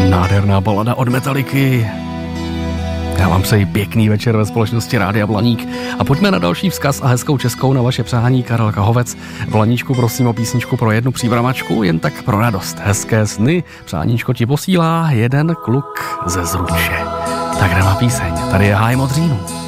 Nádherná balada od Metallicy. Já vám přeji pěkný večer ve společnosti Rádia Blaník a pojďme na další vzkaz a hezkou českou na vaše přání. Karel Kahovec. Blaníčku, prosím o písničku pro jednu příbramačku, jen tak pro radost. Hezké sny. Přáníčko ti posílá jeden kluk ze Zruče. Tak jdeme na píseň. Tady je Háj Modřínu.